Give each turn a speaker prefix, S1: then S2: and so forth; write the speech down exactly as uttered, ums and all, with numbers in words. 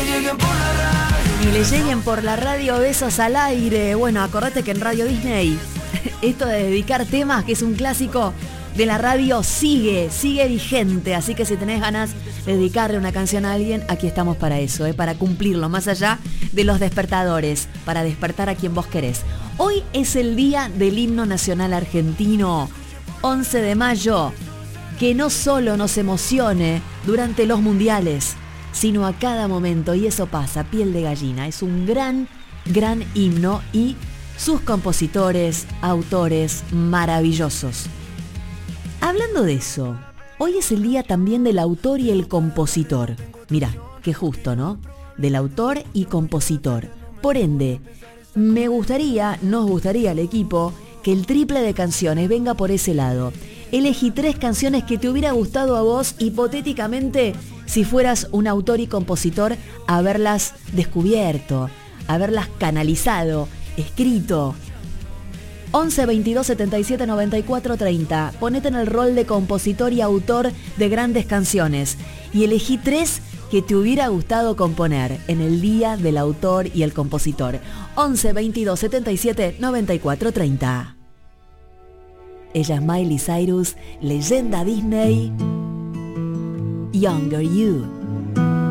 S1: Y le lleguen por la radio besos al aire. Bueno, acordate que en Radio Disney esto de dedicar temas, que es un clásico de la radio, sigue, sigue vigente. Así que si tenés ganas de dedicarle una canción a alguien, aquí estamos para eso, ¿eh? Para cumplirlo, más allá de los despertadores, para despertar a quien vos querés. Hoy es el día del himno nacional argentino, once de mayo. Que no solo nos emocione durante los mundiales, sino a cada momento, y eso pasa, piel de gallina. Es un gran, gran himno y sus compositores, autores maravillosos. Hablando de eso, hoy es el día también del autor y el compositor. Mirá, qué justo, ¿no? Del autor y compositor. Por ende, me gustaría, nos gustaría al equipo, que el triple de canciones venga por ese lado. Elegí tres canciones que te hubiera gustado a vos, hipotéticamente, si fueras un autor y compositor, haberlas descubierto, haberlas canalizado, escrito. once, veintidós, setenta y siete, noventa y cuatro, treinta. Ponete en el rol de compositor y autor de grandes canciones y elegí tres que te hubiera gustado componer en el día del autor y el compositor. once, veintidós, setenta y siete, noventa y cuatro, treinta. Ella es Miley Cyrus, leyenda Disney, Younger You.